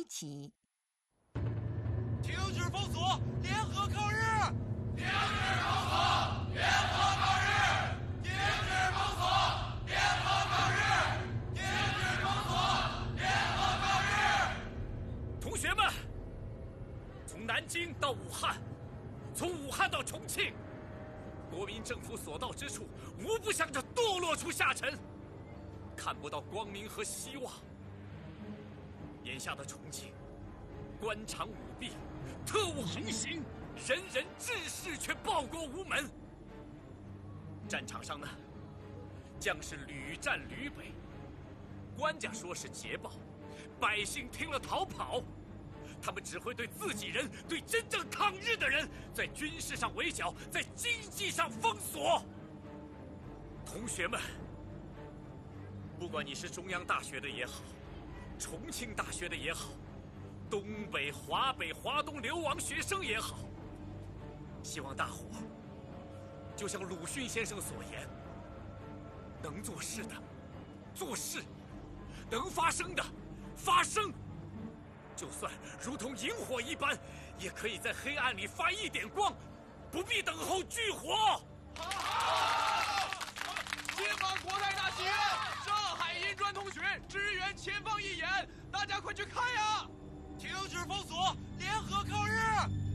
起。 停止封锁，联合抗日！ 停止封锁，联合抗日！停止封锁，联合抗日！停止封锁，联合抗日！ 同学们，从南京到武汉，从武汉到重庆，国民政府所到之处，无不向着堕落处下沉，看不到光明和希望。眼下的重庆，官场舞弊，特务横行，人人志士却报国无门。战场上呢，将士屡战屡北，官家说是捷报，百姓听了逃跑。他们只会对自己人、对真正抗日的人，在军事上围剿，在经济上封锁。同学们，不管你是中央大学的也好，重庆大学的也好，东北、华北、华东流亡学生也好，希望大伙就像鲁迅先生所言，能做事的做事，能发声的发声。就算如同萤火一般，也可以在黑暗里发一点光，不必等候炬火。 解放国泰大戏院，上海银专同学支援前方一演，大家快去看呀！ 停止封锁，联合抗日！